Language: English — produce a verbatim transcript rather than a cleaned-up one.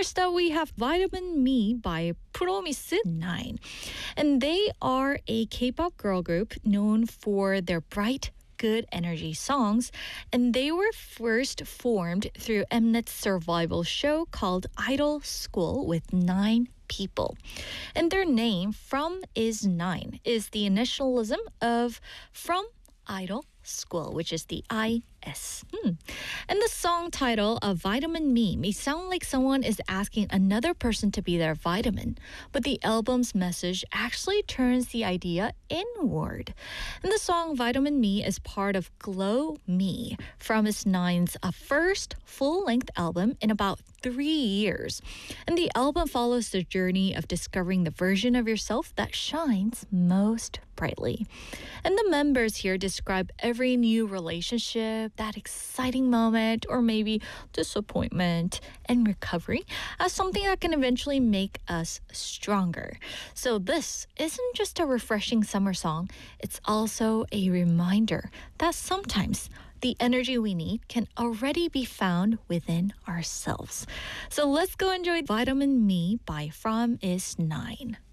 First up, we have Vitamin Me by Promise nine. And they are a K-pop girl group known for their bright, good energy songs, and they were first formed through Mnet's survival show called Idol School with nine people. And their name, From is Nine, is the initialism of From Idol School, which is the I S. Hmm. And the song title of Vitamin Me may sound like someone is asking another person to be their vitamin, but the album's message actually turns the idea inward. And the song Vitamin Me is part of Glow Me, Promise nine's uh, first full-length album in about three years. And the album follows the journey of discovering the version of yourself that shines most brightly. And the members here describe every new relationship, that exciting moment, or maybe disappointment and recovery as something that can eventually make us stronger. So this isn't just a refreshing summer song, it's also a reminder that sometimes the energy we need can already be found within ourselves. So let's go enjoy Vitamin Me by From is Nine.